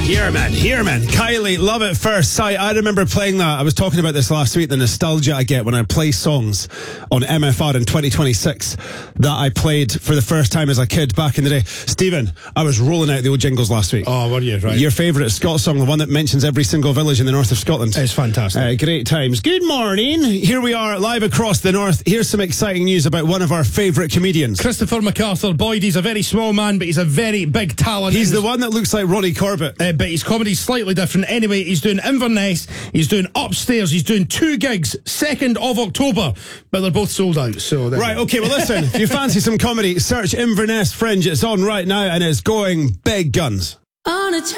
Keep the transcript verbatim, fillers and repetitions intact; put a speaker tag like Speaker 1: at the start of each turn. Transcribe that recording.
Speaker 1: Here, man, here, man. Kylie, Love at First Sight. I remember playing that. I was talking about this last week, the nostalgia I get when I play songs on M F R in twenty twenty-six that I played for the first time as a kid back in the day. Stephen, I was rolling out the old jingles last week.
Speaker 2: Oh, were you? Right.
Speaker 1: Your favourite Scots song, the one that mentions every single village in the north of Scotland.
Speaker 2: It's fantastic.
Speaker 1: Uh, great times. Good morning. Here we are, live across the north. Here's some exciting news about one of our favourite comedians.
Speaker 2: Christopher MacArthur. Boyd, he's a very small man, but he's a very big talent.
Speaker 1: He's the one that looks like Ronnie Corbett.
Speaker 2: Uh, but his comedy's slightly different. Anyway, he's doing Inverness, he's doing Upstairs, he's doing two gigs, second of October, but they're both sold out. So
Speaker 1: Right, okay, well listen, if you fancy some comedy, search Inverness Fringe. It's on right now and it's going big guns.
Speaker 3: On a